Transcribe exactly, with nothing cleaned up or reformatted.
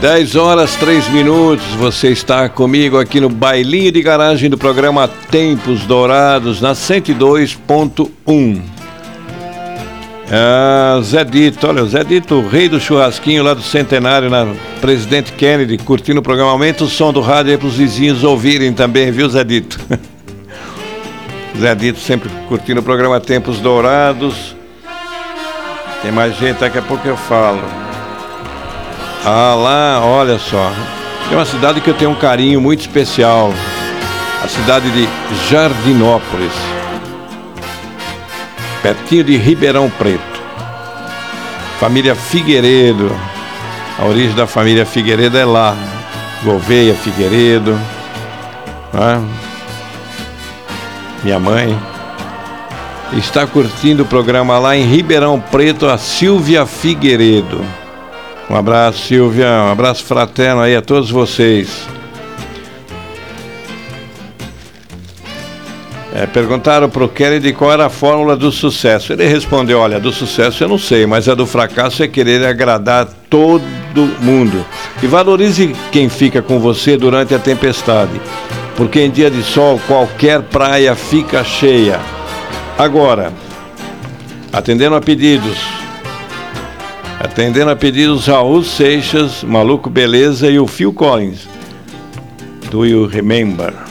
dez horas, três minutos, você está comigo aqui no bailinho de garagem do programa Tempos Dourados, na cento e dois ponto um. Ah, Zé Dito, olha, o Zé Dito, o rei do churrasquinho lá do Centenário, na Presidente Kennedy, curtindo o programa. Aumenta o som do rádio aí para os vizinhos ouvirem também, viu, Zé Dito? Zé Dito sempre curtindo o programa Tempos Dourados. Tem mais gente, daqui a pouco eu falo. Ah, lá, olha só. Tem uma cidade que eu tenho um carinho muito especial. A cidade de Jardinópolis. Pertinho de Ribeirão Preto. Família Figueiredo. A origem da família Figueiredo é lá. Gouveia Figueiredo. Né? Minha mãe. Está curtindo o programa lá em Ribeirão Preto, a Silvia Figueiredo. Um abraço, Silvia, um abraço fraterno aí a todos vocês. É, perguntaram para o Kennedy qual era a fórmula do sucesso. Ele respondeu, olha, do sucesso eu não sei, mas a do fracasso é querer agradar todo mundo. E valorize quem fica com você durante a tempestade, porque em dia de sol qualquer praia fica cheia. Agora, atendendo a pedidos, atendendo a pedidos, Raul Seixas, Maluco Beleza e o Phil Collins, Do You Remember?